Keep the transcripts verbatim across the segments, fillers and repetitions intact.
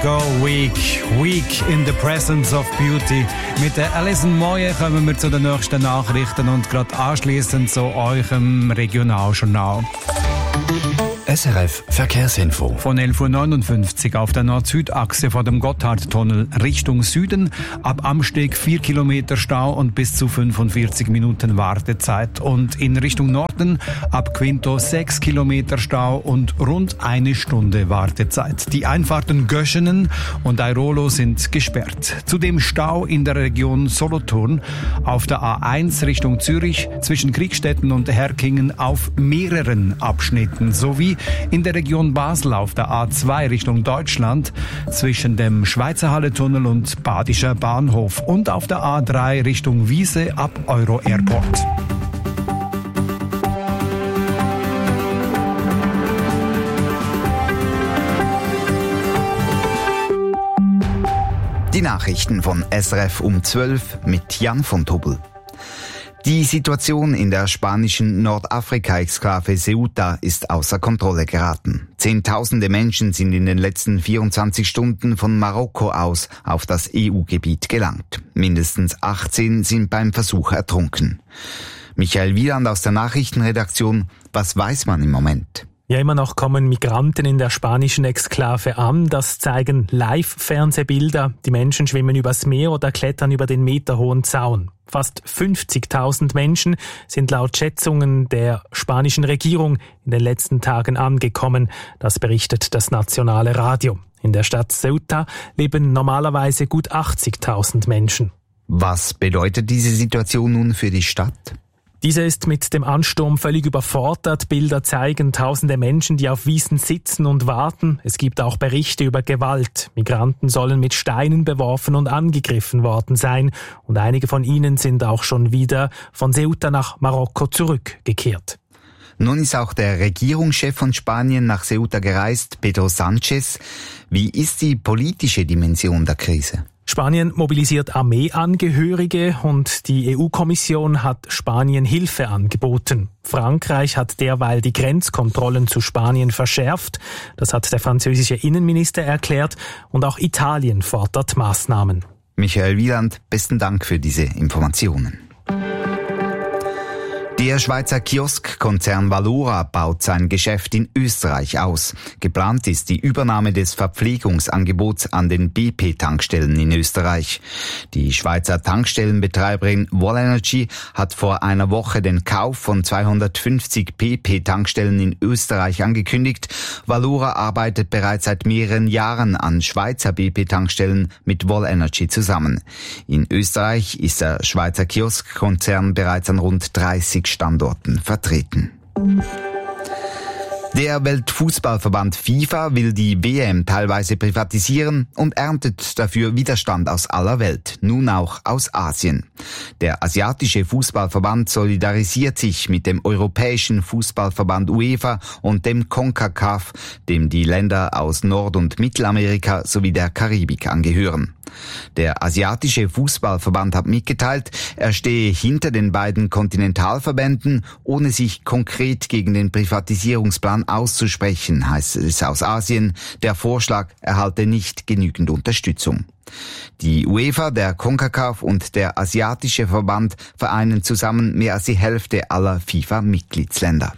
Go weak, weak in the presence of beauty. Mit der Alison Moye kommen wir zu den nächsten Nachrichten und gerade anschliessend zu eurem Regionaljournal. S R F Verkehrsinfo. Von elf Uhr neunundfünfzig auf der Nord-Süd-Achse vor dem Gotthardtunnel Richtung Süden. Ab Amsteg vier Kilometer Stau und bis zu fünfundvierzig Minuten Wartezeit. Und in Richtung Norden ab Quinto sechs Kilometer Stau und rund eine Stunde Wartezeit. Die Einfahrten Göschenen und Airolo sind gesperrt. Zudem Stau in der Region Solothurn auf der A eins Richtung Zürich zwischen Kriegstetten und Herkingen auf mehreren Abschnitten sowie in der Region Basel auf der A zwei Richtung Deutschland zwischen dem Schweizer Halletunnel und Badischer Bahnhof und auf der A drei Richtung Wiese ab Euro Airport. Die Nachrichten von S R F um zwölf mit Jan von Tobel. Die Situation in der spanischen Nordafrika-Exklave Ceuta ist außer Kontrolle geraten. Zehntausende Menschen sind in den letzten vierundzwanzig Stunden von Marokko aus auf das E U-Gebiet gelangt. Mindestens achtzehn sind beim Versuch ertrunken. Michael Wieland aus der Nachrichtenredaktion. Was weiß man im Moment? Ja, immer noch kommen Migranten in der spanischen Exklave an. Das zeigen Live-Fernsehbilder. Die Menschen schwimmen übers Meer oder klettern über den meterhohen Zaun. Fast fünfzigtausend Menschen sind laut Schätzungen der spanischen Regierung in den letzten Tagen angekommen. Das berichtet das nationale Radio. In der Stadt Ceuta leben normalerweise gut achtzigtausend Menschen. Was bedeutet diese Situation nun für die Stadt? Diese ist mit dem Ansturm völlig überfordert. Bilder zeigen tausende Menschen, die auf Wiesen sitzen und warten. Es gibt auch Berichte über Gewalt. Migranten sollen mit Steinen beworfen und angegriffen worden sein. Und einige von ihnen sind auch schon wieder von Ceuta nach Marokko zurückgekehrt. Nun ist auch der Regierungschef von Spanien nach Ceuta gereist, Pedro Sánchez. Wie ist die politische Dimension der Krise? Spanien mobilisiert Armeeangehörige und die E U-Kommission hat Spanien Hilfe angeboten. Frankreich hat derweil die Grenzkontrollen zu Spanien verschärft. Das hat der französische Innenminister erklärt. Und auch Italien fordert Maßnahmen. Michael Wieland, besten Dank für diese Informationen. Der Schweizer Kioskkonzern Valora baut sein Geschäft in Österreich aus. Geplant ist die Übernahme des Verpflegungsangebots an den B P-Tankstellen in Österreich. Die Schweizer Tankstellenbetreiberin Wallenergy hat vor einer Woche den Kauf von zweihundertfünfzig B P-Tankstellen in Österreich angekündigt. Valora arbeitet bereits seit mehreren Jahren an Schweizer B P-Tankstellen mit Wallenergy zusammen. In Österreich ist der Schweizer Kioskkonzern bereits an rund dreißig Standorten vertreten. Der Weltfußballverband FIFA will die W M teilweise privatisieren und erntet dafür Widerstand aus aller Welt, nun auch aus Asien. Der asiatische Fußballverband solidarisiert sich mit dem europäischen Fußballverband UEFA und dem CONCACAF, dem die Länder aus Nord- und Mittelamerika sowie der Karibik angehören. Der asiatische Fußballverband hat mitgeteilt, er stehe hinter den beiden Kontinentalverbänden, ohne sich konkret gegen den Privatisierungsplan auszusprechen, heißt es aus Asien. Der Vorschlag erhalte nicht genügend Unterstützung. Die UEFA, der CONCACAF und der asiatische Verband vereinen zusammen mehr als die Hälfte aller FIFA-Mitgliedsländer.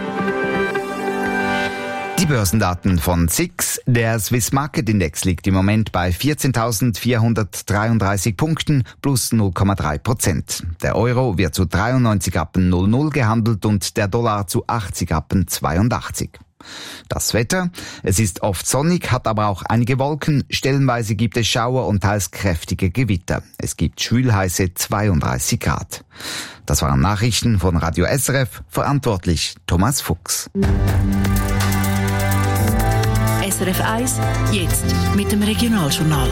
Die Börsendaten von S I X. Der Swiss Market Index liegt im Moment bei vierzehntausentvierhundertdreiunddreißig Punkten plus null Komma drei Prozent. Der Euro wird zu dreiundneunzig Rappen null null gehandelt und der Dollar zu achtzig Rappen zweiundachtzig. Das Wetter: Es ist oft sonnig, hat aber auch einige Wolken. Stellenweise gibt es Schauer und teils kräftige Gewitter. Es gibt schwülheiße zweiunddreißig Grad. Das waren Nachrichten von Radio S R F. Verantwortlich Thomas Fuchs. S R F eins, jetzt mit dem Regionaljournal.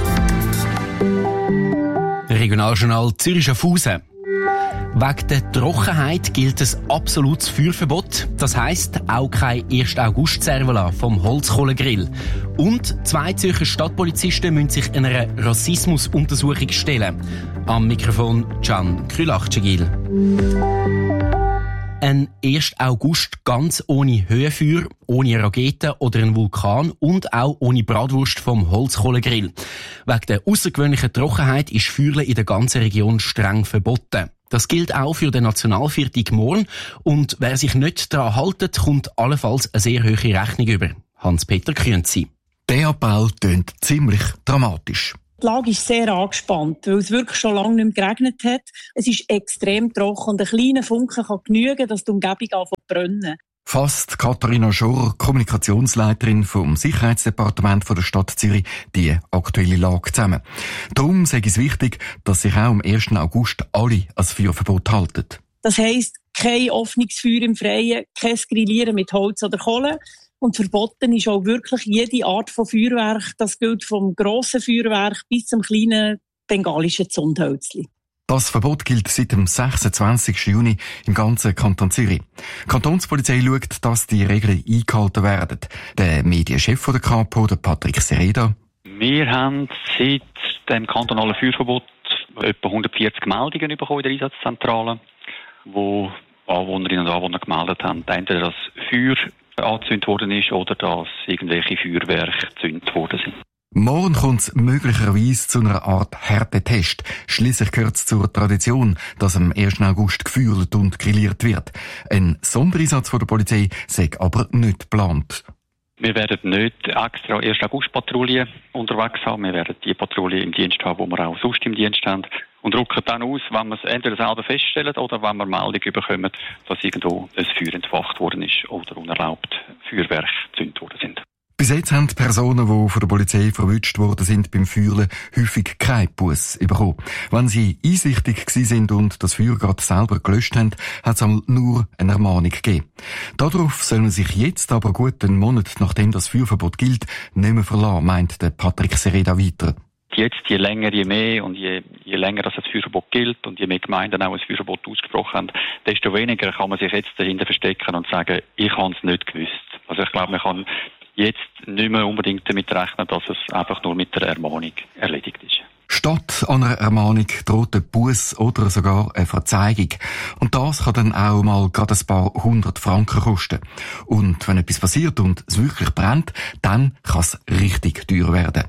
Regionaljournal Zürich-Schaffhausen. Wegen der Trockenheit gilt ein absolutes Feuerverbot. Das heisst auch kein ersten August-Servola vom Holzkohlegrill. Und zwei Zürcher Stadtpolizisten müssen sich einer Rassismusuntersuchung stellen. Am Mikrofon Can Krülach-Cegil. Ein erster August ganz ohne Höhenfeuer, ohne Raketen oder einen Vulkan und auch ohne Bratwurst vom Holzkohlegrill. Wegen der außergewöhnlichen Trockenheit ist Feuerle in der ganzen Region streng verboten. Das gilt auch für den Nationalviertag morgen und wer sich nicht daran hält, kommt allenfalls eine sehr hohe Rechnung über. Hans-Peter Künzi. Der Appell tönt ziemlich dramatisch. Die Lage ist sehr angespannt, weil es wirklich schon lange nicht mehr geregnet hat. Es ist extrem trocken und ein kleiner Funken kann genügen, dass die Umgebung anfängt zu brennen. Fasst Katharina Schor, Kommunikationsleiterin vom Sicherheitsdepartement der Stadt Zürich, die aktuelle Lage zusammen. Darum sei es wichtig, dass sich auch am ersten August alle ans Feuerverbot halten. Das heisst, kein offenes Feuer im Freien, kein Grillieren mit Holz oder Kohle. Und verboten ist auch wirklich jede Art von Feuerwerk. Das gilt vom grossen Feuerwerk bis zum kleinen bengalischen Zündhölzchen. Das Verbot gilt seit dem sechsundzwanzigsten Juni im ganzen Kanton Zürich. Die Kantonspolizei schaut, dass die Regeln eingehalten werden. Der Medienchef der Kapo, der Patrick Sereda. Wir haben seit dem kantonalen Feuerverbot etwa hundertvierzig Meldungen bekommen in der Einsatzzentrale, wo Anwohnerinnen und Anwohner gemeldet haben, entweder dass Feuer angezündet worden ist oder dass irgendwelche Feuerwerke gezündet worden sind. Morgen kommt es möglicherweise zu einer Art Härtetest. Schliesslich gehört es zur Tradition, dass am ersten August gefeuert und grilliert wird. Ein Sondereinsatz von der Polizei sei aber nicht geplant. Wir werden nicht extra ersten August Patrouillen unterwegs haben. Wir werden die Patrouille im Dienst haben, die wir auch sonst im Dienst haben. Und rücken dann aus, wenn wir es entweder selber feststellen oder wenn wir Meldung bekommen, dass irgendwo ein Feuer entfacht worden ist oder unerlaubt Feuerwerke gezündet worden sind. Bis jetzt haben die Personen, die von der Polizei verwünscht worden sind beim Feuerle, häufig keinen Buss bekommen. Wenn sie einsichtig gewesen sind und das Feuer gerade selber gelöscht haben, hat es einmal nur eine Ermahnung gegeben. Darauf soll man sich jetzt aber gut einen Monat, nachdem das Feuerverbot gilt, nicht mehr verlassen, meint der Patrick Sereda weiter. Jetzt, je länger, je mehr und je, je länger das Feuerverbot gilt und je mehr Gemeinden auch ein Feuerverbot ausgesprochen haben, desto weniger kann man sich jetzt dahinter verstecken und sagen, ich habe es nicht gewusst. Also ich glaube, man kann jetzt nicht mehr unbedingt damit rechnen, dass es einfach nur mit der Ermahnung erledigt ist. Statt einer Ermahnung droht ein Buss oder sogar eine Verzeihung. Und das kann dann auch mal gerade ein paar hundert Franken kosten. Und wenn etwas passiert und es wirklich brennt, dann kann es richtig teuer werden.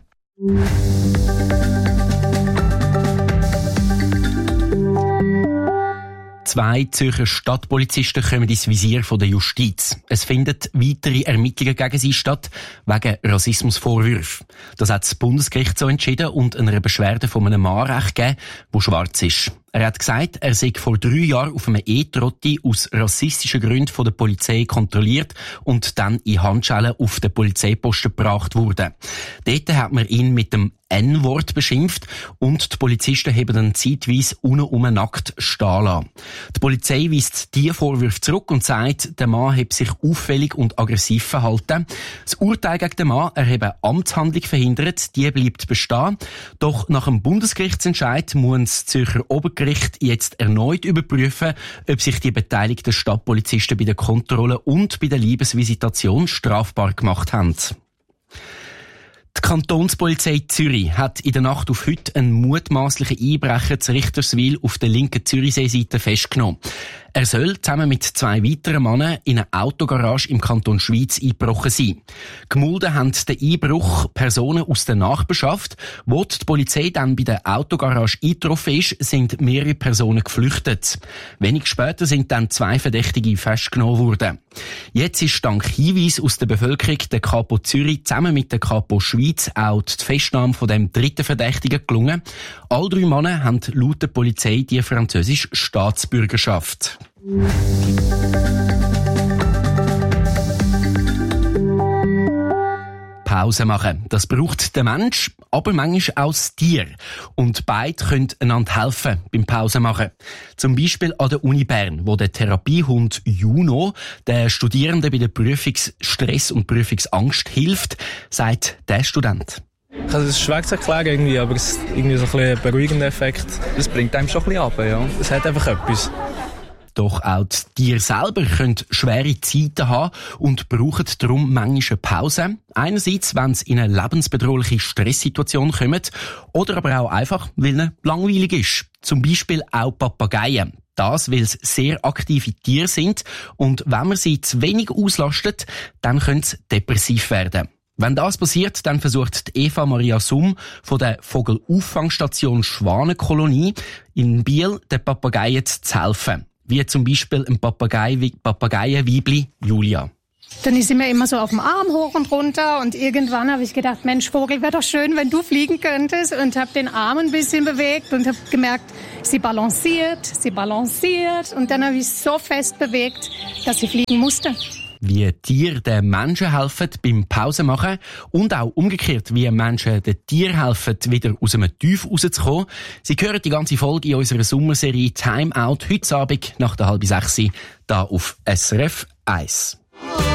Zwei Zürcher Stadtpolizisten kommen ins Visier der Justiz. Es finden weitere Ermittlungen gegen sie statt, wegen Rassismusvorwürfen. Das hat das Bundesgericht so entschieden und einer Beschwerde von einem Mann Recht gegeben, der schwarz ist. Er hat gesagt, er sei vor drei Jahren auf einem E-Trotti aus rassistischen Gründen von der Polizei kontrolliert und dann in Handschellen auf den Polizeiposten gebracht worden. Dort hat man ihn mit dem N-Wort beschimpft und die Polizisten haben dann zeitweise unten nackt stehen lassen. Die Polizei weist diese Vorwürfe zurück und sagt, der Mann habe sich auffällig und aggressiv verhalten. Das Urteil gegen den Mann, er habe eine Amtshandlung verhindert, die bleibt bestehen. Doch nach dem Bundesgerichtsentscheid muss das Zürcher Obergericht jetzt erneut überprüfen, ob sich die beteiligten Stadtpolizisten bei der Kontrolle und bei der Liebesvisitation strafbar gemacht haben. Die Kantonspolizei Zürich hat in der Nacht auf heute einen mutmaßlichen Einbrecher zu Richterswil auf der linken Zürichsee-Seite festgenommen. Er soll zusammen mit zwei weiteren Männern in eine Autogarage im Kanton Schwyz eingebrochen sein. Gemulden haben den Einbruch Personen aus der Nachbarschaft. Wo die Polizei dann bei der Autogarage eingetroffen ist, sind mehrere Personen geflüchtet. Wenig später sind dann zwei Verdächtige festgenommen worden. Jetzt ist dank Hinweis aus der Bevölkerung der Kapo Zürich zusammen mit der Kapo Schwyz auch die Festnahme von dem dritten Verdächtigen gelungen. All drei Männer haben laut der Polizei die französische Staatsbürgerschaft. Pause machen. Das braucht der Mensch, aber manchmal auch das Tier. Und beide können einander helfen beim Pause machen. Zum Beispiel an der Uni Bern, wo der Therapiehund Juno den Studierenden bei der Prüfungsstress und Prüfungsangst hilft, sagt der Student. Also es ist schwer zu erklären irgendwie, aber es ist irgendwie so ein bisschen ein beruhigender Effekt. Das bringt einem schon ein bisschen runter, ja. Es hat einfach etwas. Doch auch die Tiere selber können schwere Zeiten haben und brauchen darum manchmal eine Pause. Einerseits, wenn sie in eine lebensbedrohliche Stresssituation kommen, oder aber auch einfach, weil es langweilig ist. Zum Beispiel auch Papageien. Das, weil es sehr aktive Tiere sind und wenn man sie zu wenig auslastet, dann können sie depressiv werden. Wenn das passiert, dann versucht Eva Maria Summ von der Vogelauffangstation Schwanenkolonie in Biel den Papageien zu helfen. Wie zum Beispiel ein Papagei, Papageienweibli Julia. Dann ist sie mir immer so auf dem Arm hoch und runter und irgendwann habe ich gedacht, Mensch Vogel, wäre doch schön, wenn du fliegen könntest, und habe den Arm ein bisschen bewegt und habe gemerkt, sie balanciert, sie balanciert, und dann habe ich so fest bewegt, dass sie fliegen musste. Wie Tiere den Menschen helfen beim Pause machen und auch umgekehrt, wie Menschen den Tieren helfen, wieder aus einem Tief rauszukommen. Sie hören die ganze Folge in unserer Sommerserie Time Out heute Abend nach der halb sechs hier auf S R F eins.